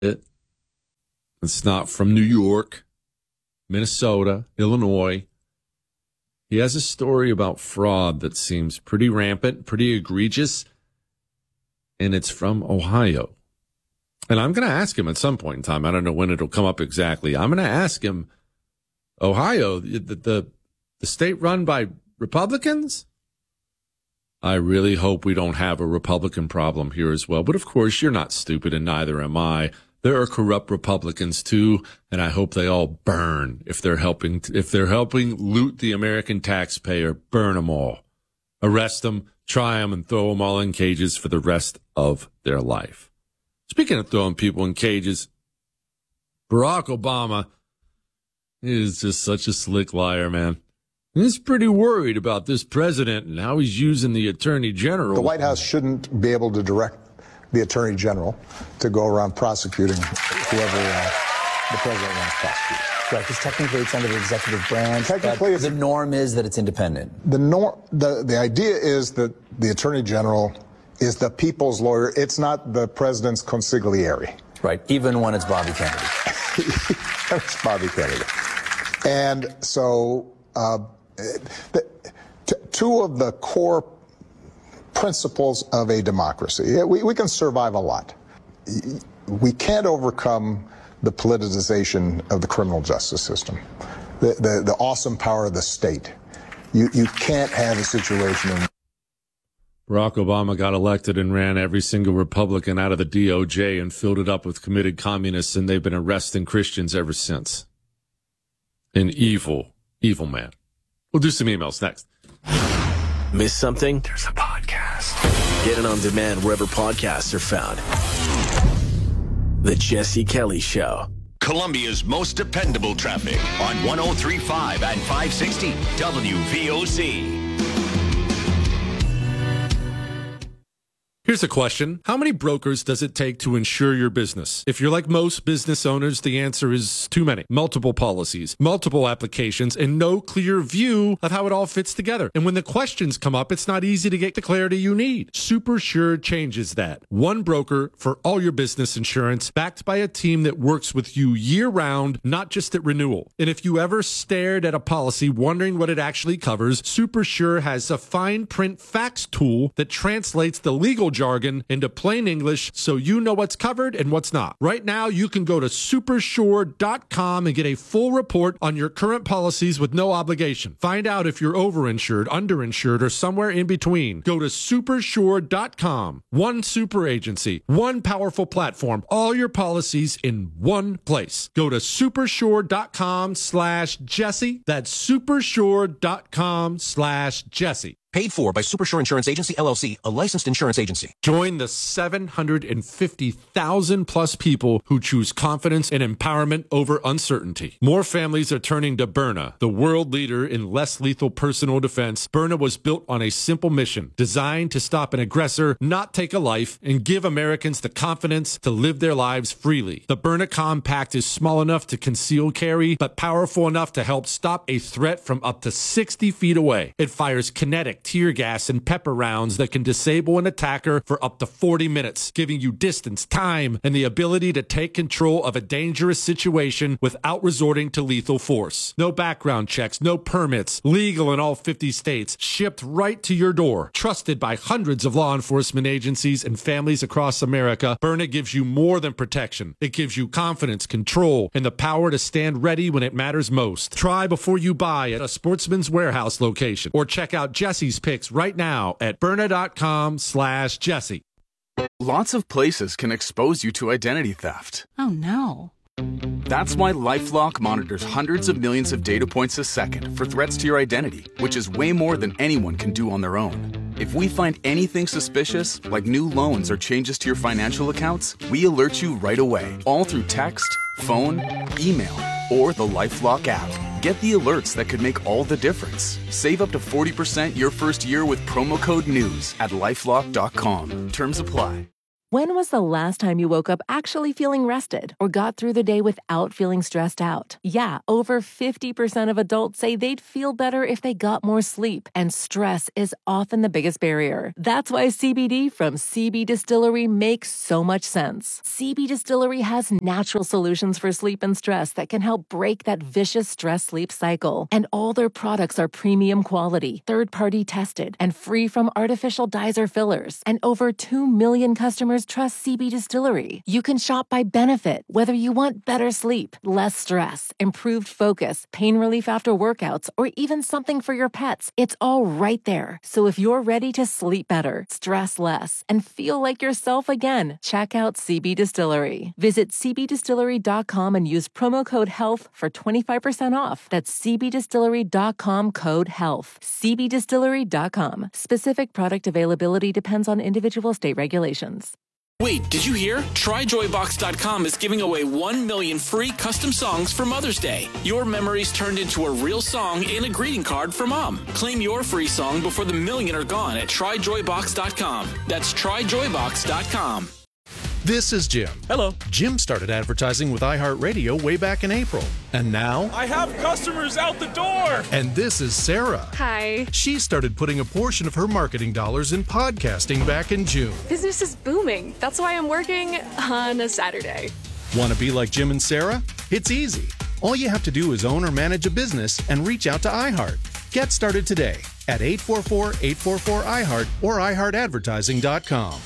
It's not from New York, Minnesota, Illinois. He has a story about fraud that seems pretty rampant, pretty egregious, and it's from Ohio. And I'm going to ask him at some point in time. I don't know when it'll come up exactly. I'm going to ask him, Ohio, the state run by Republicans? I really hope we don't have a Republican problem here as well. But of course, you're not stupid, and neither am I. There are corrupt Republicans too, and I hope they all burn if they're helping loot the American taxpayer. Burn them all, arrest them, try them, and throw them all in cages for the rest of their life. Speaking of throwing people in cages, Barack Obama is just such a slick liar, man. He's pretty worried about this president and how he's using the attorney general. The White House shouldn't be able to direct the attorney general to go around prosecuting whoever the president wants prosecuted. Right, because technically it's under the executive branch. Technically, the norm is that it's independent. The idea is that the attorney general is the people's lawyer. It's not the president's consigliere. Right, even when it's Bobby Kennedy. It's Bobby Kennedy. And so two of the core principles of a democracy, we can survive a lot. We can't overcome the politicization of the criminal justice system, the awesome power of the state. You can't have a situation in Barack Obama got elected and ran every single Republican out of the DOJ and filled it up with committed communists, and they've been arresting Christians ever since. An evil, evil man. We'll do some emails next. Miss something? There's a podcast. Get it on demand wherever podcasts are found. The Jesse Kelly Show. Columbia's most dependable traffic on 103.5 and 560 WVOC. Here's a question. How many brokers does it take to insure your business? If you're like most business owners, the answer is too many. Multiple policies, multiple applications, and no clear view of how it all fits together. And when the questions come up, it's not easy to get the clarity you need. SuperSure changes that. One broker for all your business insurance, backed by a team that works with you year-round, not just at renewal. And if you ever stared at a policy wondering what it actually covers, SuperSure has a fine print facts tool that translates the legal jargon into plain English so you know what's covered and what's not. Right now, you can go to supersure.com and get a full report on your current policies with no obligation. Find out if you're overinsured, underinsured, or somewhere in between. Go to supersure.com. One super agency, one powerful platform, all your policies in one place. Go to supersure.com/Jesse. That's supersure.com/Jesse. Paid for by Supersure Insurance Agency, LLC, a licensed insurance agency. Join the 750,000 plus people who choose confidence and empowerment over uncertainty. More families are turning to Byrna, the world leader in less lethal personal defense. Byrna was built on a simple mission, designed to stop an aggressor, not take a life, and give Americans the confidence to live their lives freely. The Byrna Compact is small enough to conceal carry, but powerful enough to help stop a threat from up to 60 feet away. It fires kinetic tear gas and pepper rounds that can disable an attacker for up to 40 minutes, giving you distance, time, and the ability to take control of a dangerous situation without resorting to lethal force. No background checks, no permits, legal in all 50 states, shipped right to your door. Trusted by hundreds of law enforcement agencies and families across America, Byrna gives you more than protection. It gives you confidence, control, and the power to stand ready when it matters most. Try before you buy at a Sportsman's Warehouse location, or check out Jesse's picks right now at Byrna.com/Jesse. Lots of places can expose you to identity theft. Oh no. That's why LifeLock monitors hundreds of millions of data points a second for threats to your identity, which is way more than anyone can do on their own. If we find anything suspicious, like new loans or changes to your financial accounts, we alert you right away, all through text, phone, email, or the LifeLock app. Get the alerts that could make all the difference. Save up to 40% your first year with promo code NEWS at LifeLock.com. Terms apply. When was the last time you woke up actually feeling rested or got through the day without feeling stressed out? Yeah, over 50% of adults say they'd feel better if they got more sleep, and stress is often the biggest barrier. That's why CBD from CB Distillery makes so much sense. CB Distillery has natural solutions for sleep and stress that can help break that vicious stress-sleep cycle. And all their products are premium quality, third-party tested, and free from artificial dyes or fillers. And over 2 million customers trust CB Distillery. You can shop by benefit, whether you want better sleep, less stress, improved focus, pain relief after workouts, or even something for your pets. It's all right there. So if you're ready to sleep better, stress less, and feel like yourself again, check out CB Distillery. Visit cbdistillery.com and use promo code HEALTH for 25% off. That's cbdistillery.com, code HEALTH. cbdistillery.com. Specific product availability depends on individual state regulations. Wait, did you hear? TryJoyBox.com is giving away 1 million free custom songs for Mother's Day. Your memories turned into a real song and a greeting card for Mom. Claim your free song before the million are gone at TryJoyBox.com. That's TryJoyBox.com. This is Jim. Hello. Jim started advertising with iHeartRadio way back in April. And now... I have customers out the door! And this is Sarah. Hi. She started putting a portion of her marketing dollars in podcasting back in June. Business is booming. That's why I'm working on a Saturday. Want to be like Jim and Sarah? It's easy. All you have to do is own or manage a business and reach out to iHeart. Get started today at 844-844-iHeart or iHeartAdvertising.com.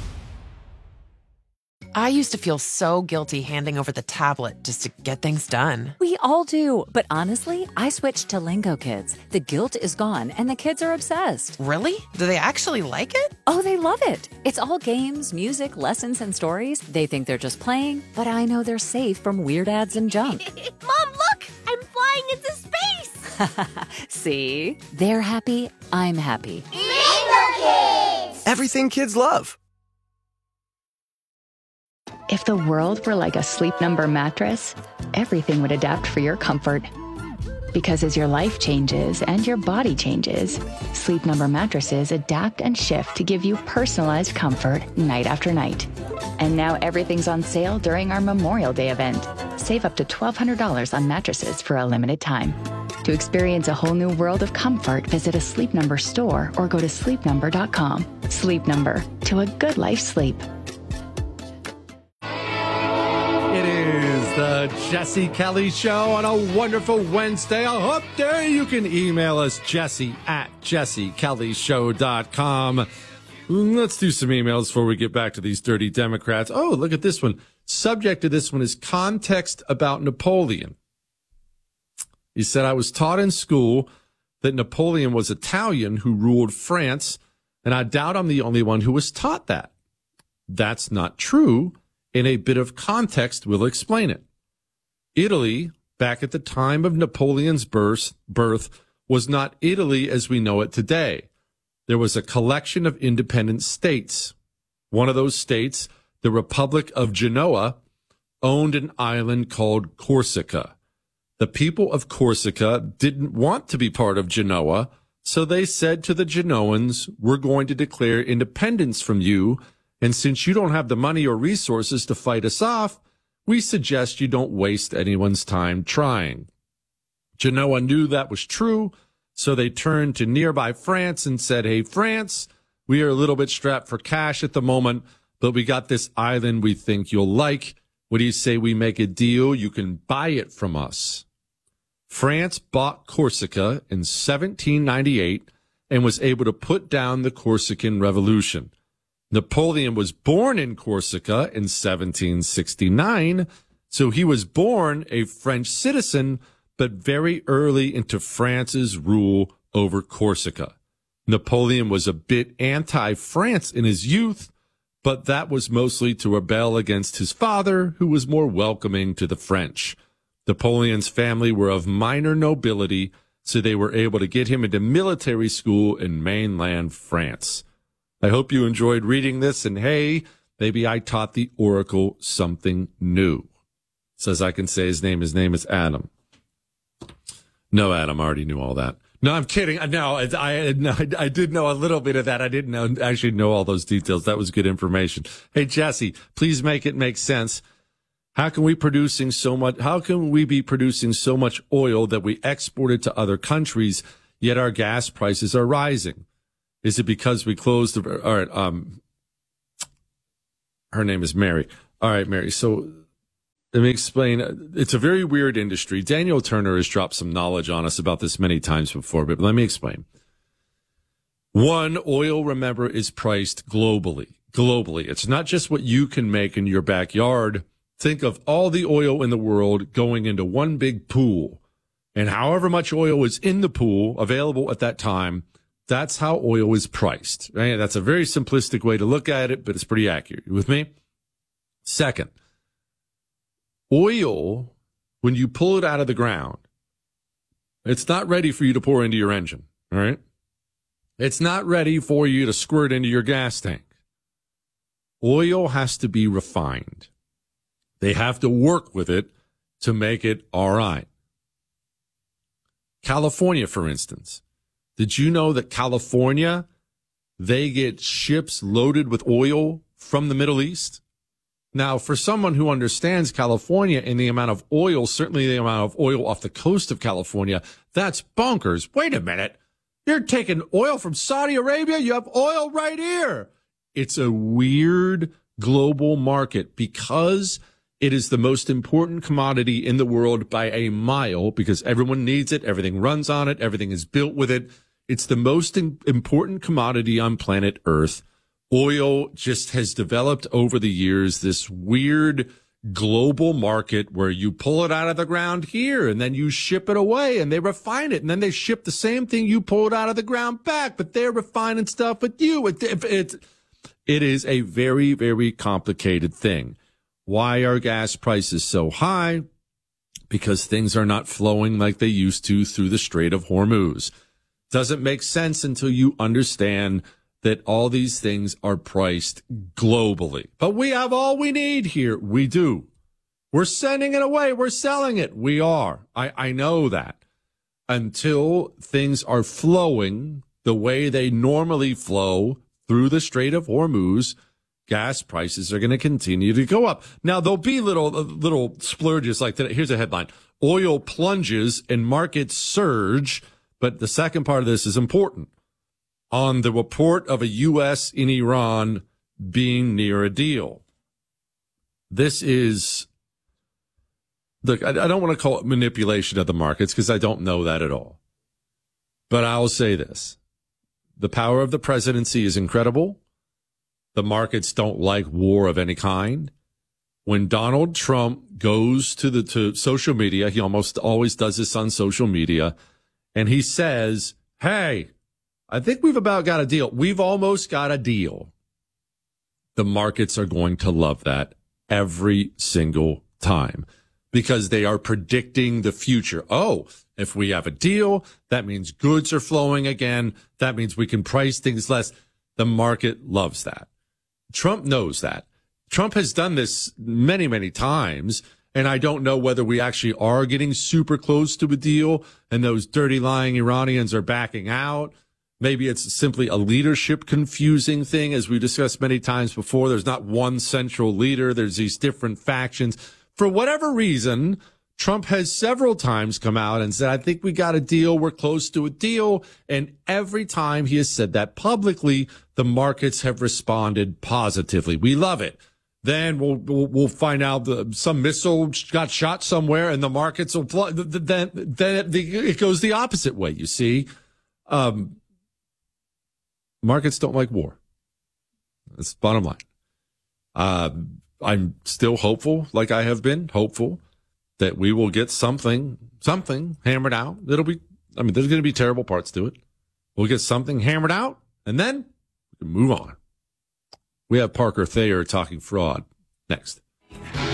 I used to feel so guilty handing over the tablet just to get things done. We all do. But honestly, I switched to Lingo Kids. The guilt is gone and the kids are obsessed. Really? Do they actually like it? Oh, they love it. It's all games, music, lessons, and stories. They think they're just playing, but I know they're safe from weird ads and junk. Mom, look! I'm flying into space! See? They're happy. I'm happy. Lingo Kids! Everything kids love. If the world were like a Sleep Number mattress, everything would adapt for your comfort. Because as your life changes and your body changes, Sleep Number mattresses adapt and shift to give you personalized comfort night after night. And now everything's on sale during our Memorial Day event. Save up to $1,200 on mattresses for a limited time. To experience a whole new world of comfort, visit a Sleep Number store or go to sleepnumber.com. Sleep Number, to a good life sleep. The Jesse Kelly Show on a wonderful Wednesday. A hump day. You can email us, jesse@jessekellyshow.com. Let's do some emails before we get back to these dirty Democrats. Oh, look at this one. Subject to this one is context about Napoleon. He said, I was taught in school that Napoleon was Italian who ruled France, and I doubt I'm the only one who was taught that. That's not true. In a bit of context, we'll explain it. Italy, back at the time of Napoleon's birth, was not Italy as we know it today. There was a collection of independent states. One of those states, the Republic of Genoa, owned an island called Corsica. The people of Corsica didn't want to be part of Genoa, so they said to the Genoans, we're going to declare independence from you, and since you don't have the money or resources to fight us off, we suggest you don't waste anyone's time trying. Genoa knew that was true, so they turned to nearby France and said, hey, France, we are a little bit strapped for cash at the moment, but we got this island we think you'll like. What do you say we make a deal? You can buy it from us. France bought Corsica in 1798 and was able to put down the Corsican Revolution. Napoleon was born in Corsica in 1769, so he was born a French citizen, but very early into France's rule over Corsica. Napoleon was a bit anti-France in his youth, but that was mostly to rebel against his father, who was more welcoming to the French. Napoleon's family were of minor nobility, so they were able to get him into military school in mainland France. I hope you enjoyed reading this, and hey, maybe I taught the Oracle something new. Says I can say his name is Adam. No, Adam, I already knew all that. No, I'm kidding. No, I did know a little bit of that. I didn't actually know all those details. That was good information. Hey, Jesse, please make it make sense. How can we be producing so much oil that we export it to other countries, yet our gas prices are rising? Is it because we closed all right, her name is Mary. All right, Mary. So let me explain. It's a very weird industry. Daniel Turner has dropped some knowledge on us about this many times before, but let me explain. One, oil, remember, is priced globally. It's not just what you can make in your backyard. Think of all the oil in the world going into one big pool. And however much oil is in the pool available at that time, that's how oil is priced. Right? That's a very simplistic way to look at it, but it's pretty accurate. You with me? Second, oil, when you pull it out of the ground, it's not ready for you to pour into your engine. All right? It's not ready for you to squirt into your gas tank. Oil has to be refined. They have to work with it to make it all right. California, for instance. Did you know that California, they get ships loaded with oil from the Middle East? Now, for someone who understands California and the amount of oil, certainly the amount of oil off the coast of California, that's bonkers. Wait a minute. You're taking oil from Saudi Arabia? You have oil right here. It's a weird global market because it is the most important commodity in the world by a mile because everyone needs it. Everything runs on it. Everything is built with it. It's the most important commodity on planet Earth. Oil just has developed over the years this weird global market where you pull it out of the ground here and then you ship it away and they refine it and then they ship the same thing you pulled out of the ground back, but they're refining stuff with you. It is a very, very complicated thing. Why are gas prices so high? Because things are not flowing like they used to through the Strait of Hormuz. Doesn't make sense until you understand that all these things are priced globally. But we have all we need here. We do. We're sending it away. We're selling it. We are. I know that. Until things are flowing the way they normally flow through the Strait of Hormuz, gas prices are going to continue to go up. Now, there'll be little splurges like that. Here's a headline. Oil plunges and markets surge. But the second part of this is important. On the report of a U.S. in Iran being near a deal. This is, look, I don't want to call it manipulation of the markets because I don't know that at all. But I'll say this. The power of the presidency is incredible. The markets don't like war of any kind. When Donald Trump goes to social media, he almost always does this on social media, and he says, hey, I think we've about got a deal. We've almost got a deal. The markets are going to love that every single time because they are predicting the future. Oh, if we have a deal, that means goods are flowing again. That means we can price things less. The market loves that. Trump knows that. Trump has done this many, many times. And I don't know whether we actually are getting super close to a deal and those dirty, lying Iranians are backing out. Maybe it's simply a leadership confusing thing. As we discussed many times before, there's not one central leader. There's these different factions. For whatever reason, Trump has several times come out and said, I think we got a deal. We're close to a deal. And every time he has said that publicly, the markets have responded positively. We love it. Then we'll find out some missile got shot somewhere and the markets will flood. Then it goes the opposite way. You see, markets don't like war. That's the bottom line. I'm still hopeful, like I have been hopeful, that we will get something hammered out. There's going to be terrible parts to it. We'll get something hammered out and then we can move on. We have Parker Thayer talking fraud next.